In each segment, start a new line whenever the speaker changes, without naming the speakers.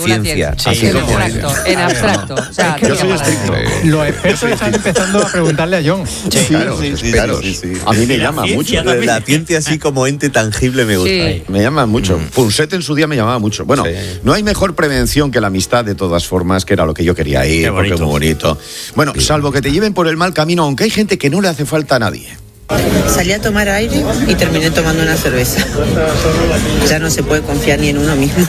ciencia.
En abstracto. O sea,
yo soy estricto.
Los expertos están empezando a preguntarle a John.
Claro. A mí me llama mucho.
La ciencia así como ente tangible me gusta.
Sí.
Me llama mucho. Punset en su día me llamaba mucho. Bueno, no hay mejor prevención que la amistad, de todas formas, que era lo que yo quería ir. Porque es muy bonito. Bueno, salvo que te lleven por el mal camino, aunque hay gente que no le hace falta a nadie.
Salí a tomar aire y terminé tomando una cerveza. Ya no se puede confiar ni en uno mismo.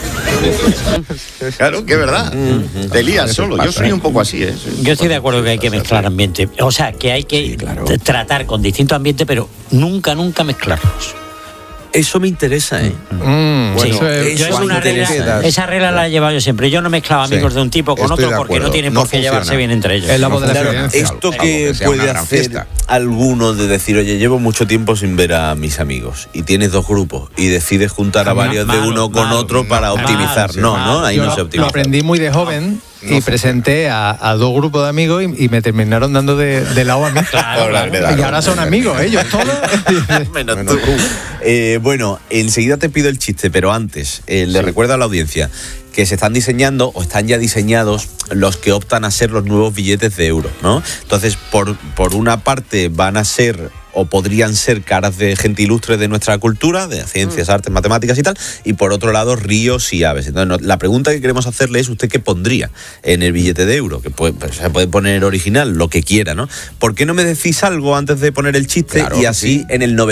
Claro, que es verdad. Te lías solo. Yo soy un poco así, ¿eh?
Yo estoy de acuerdo que hay que mezclar ambiente. O sea, que hay que tratar con distintos ambientes, pero nunca mezclarlos.
Eso me interesa, ¿eh?
Bueno,
Yo es una regla, esa regla la he llevado yo siempre. Yo no mezclaba amigos de un tipo con otro porque no tienen por qué llevarse bien entre ellos.
Es la voz de la experiencia.
Esto que puede hacer alguno de decir, oye, llevo mucho tiempo sin ver a mis amigos y tienes dos grupos y decides juntar a varios de uno con otro para optimizar. Ahí no se optimiza.
Lo aprendí muy de joven. Y presenté a dos grupos de amigos y me terminaron dando de lado a mí. Y ahora son amigos ellos todos.
Menos tú. Bueno, enseguida te pido el chiste, pero antes le recuerdo a la audiencia que se están diseñando o están ya diseñados los que optan a ser los nuevos billetes de euro, ¿no? Entonces, por una parte van a ser o podrían ser caras de gente ilustre de nuestra cultura, de ciencias, artes, matemáticas y tal, y por otro lado ríos y aves. Entonces, la pregunta que queremos hacerle es, ¿usted qué pondría en el billete de euro? Que se puede poner original, lo que quiera, ¿no? ¿Por qué no me decís algo antes de poner el chiste? Claro, y así en el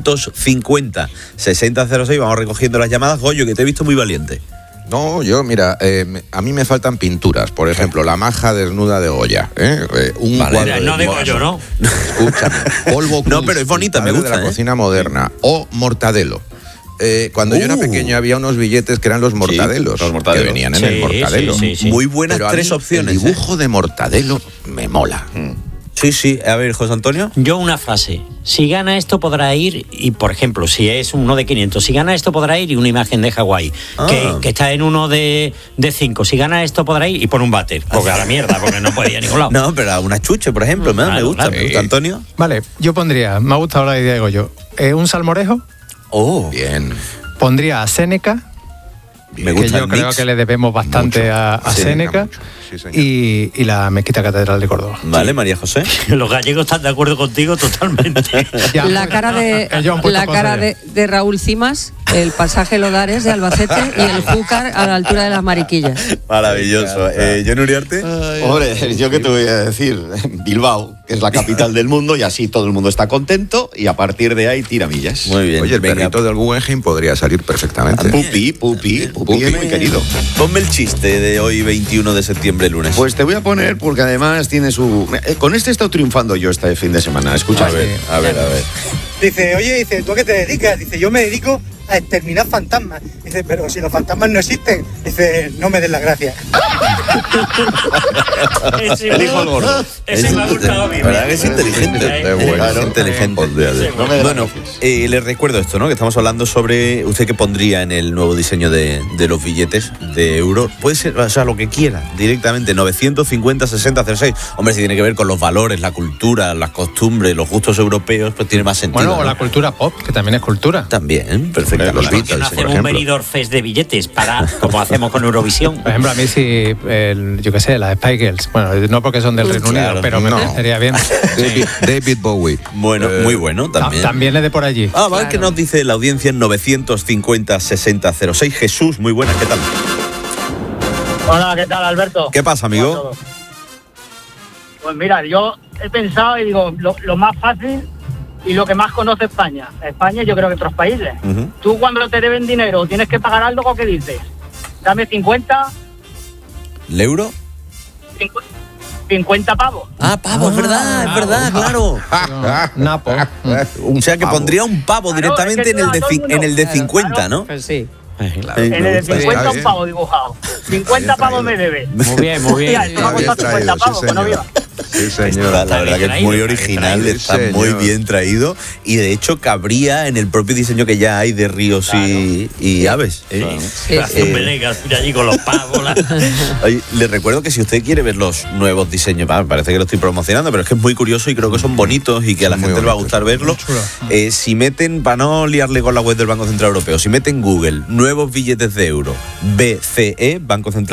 950 6006 vamos recogiendo las llamadas. Goyo, que te he visto muy valiente.
No, yo, mira, a mí me faltan pinturas. Por ejemplo, la maja desnuda de Goya. Un cuadro
no de Goyo, ¿no?
Escúchame. Polvo Cruz,
no, pero es bonita, me gusta.
De la cocina moderna. O Mortadelo. Cuando yo era pequeño había unos billetes que eran los mortadelos.
Los mortadelos.
Que venían en el mortadelo.
Sí.
Muy buenas
pero
tres opciones.
El dibujo de Mortadelo me mola.
Sí. A ver, José Antonio.
Yo una frase. Si gana esto podrá ir, y por ejemplo, si es uno de 500, si gana esto podrá ir, y una imagen de Hawái, que está en uno de 5. Si gana esto podrá ir, y pon un váter. Porque a la mierda, porque no podía ir a ningún lado.
No, pero a una chuche, por ejemplo, me gusta. Antonio.
Vale, yo pondría, me ha gustado la idea de Goyo, un salmorejo.
Bien.
Pondría a Séneca.
Me gusta
que yo creo que le debemos bastante a Séneca.
Sí, señor.
Y la Mezquita Catedral de Córdoba.
Vale, María José.
Los gallegos están de acuerdo contigo totalmente.
La cara de Raúl Cimas, el pasaje Lodares de Albacete y el Júcar a la altura de las Mariquillas.
Maravilloso. ¿John Uriarte?
Hombre, yo qué te voy a decir. Bilbao, que es la capital del mundo, y así todo el mundo está contento, y a partir de ahí tiramillas.
Muy bien.
Oye, el perrito del Guggenheim podría salir perfectamente.
Pupi, es muy querido.
Ponme el chiste de hoy, 21 de septiembre, lunes.
Pues te voy a poner, porque además tiene su... Con este he estado triunfando yo este fin de semana. Escucha.
A ver.
Dice, ¿tú a qué te dedicas? Dice, yo me dedico a exterminar fantasmas. Dice, pero si los fantasmas no existen. Dice, no me des las gracias.
El hijo del gordo.
Ese me ha gustado a mí.
¿Verdad que es inteligente?
Es
inteligente.
Bueno,
les recuerdo esto, ¿no? Que estamos hablando sobre usted qué pondría en el nuevo diseño de los billetes de euro. Puede ser, o sea, lo que quiera, directamente, 950 60 06. Hombre, si tiene que ver con los valores, la cultura, las costumbres, los gustos europeos, pues tiene más sentido.
Bueno, o la cultura pop, que también es cultura.
También, perfectamente.
Los
¿Por qué no
Beatles, por
hacemos un
ejemplo.
Benidorm Fest de billetes como hacemos con Eurovisión?
Por ejemplo, a mí sí, yo qué sé, las Spice Girls. Bueno, no porque son del Reino Unido, pero me parecería bien.
David Bowie.
Bueno, muy bueno también.
También es de por allí.
Vale, que nos dice la audiencia en 950 60 06. Jesús, muy buena, ¿qué tal?
Hola, ¿qué tal, Alberto?
¿Qué pasa, amigo?
Pues mira, yo he pensado y digo, lo más fácil y lo que más conoce España. España, yo creo que otros países. Tú cuando te deben dinero o tienes que pagar algo, ¿qué dices? Dame 50.
¿El euro?
50 pavos.
Pavo, es verdad, claro.
Napo.
O sea que pondría un pavo directamente en el de 50, ¿no?
Pues sí.
En el de 50 un pavo dibujado. 50 pavos me debe.
Muy bien.
Mira, esto me ha costado 50 pavos, que no viva.
Sí, señor.
La verdad que es muy original, está muy
señor.
bien traído y de hecho cabría en el propio diseño que ya hay de ríos y aves.
Un Venegas, mira allí con los pavos.
Oye, les recuerdo que si usted quiere ver los nuevos diseños, parece que lo estoy promocionando, pero es que es muy curioso y creo que son bonitos y que a la gente le va a gustar verlos. Si meten, para no liarle con la web del Banco Central Europeo, si meten Google, nuevos billetes de euro, BCE, Banco Central